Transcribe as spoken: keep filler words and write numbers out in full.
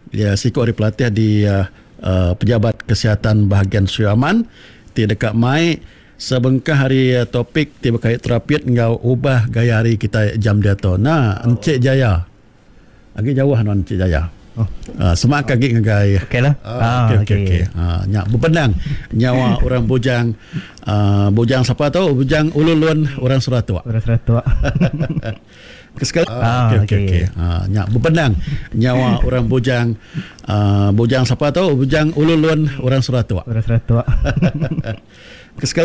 Ya, Siko Ari Pelatih di uh, uh, Pejabat Kesihatan Bahagian Suyaman. Ti dekat mai sebengkah hari uh, topik ti berkait terapiat ngau ubah gaya hari kita jam dia tu. Nah, oh. Encik Jaya. Lagi jauh non Encik Jaya. Oh. Uh, semak kaki ngagai. Okeylah. Ah, okey okey okey. Ah, nyak berpendang nyawa orang bujang uh, bujang siapa tahu bujang ululun orang Suratua. Orang Suratua. Sekali. Ah, okey okey okey. Ah, nyak berpendang nyawa orang bujang uh, bujang siapa tahu bujang ululun orang Suratua. Orang Suratua. Sekali.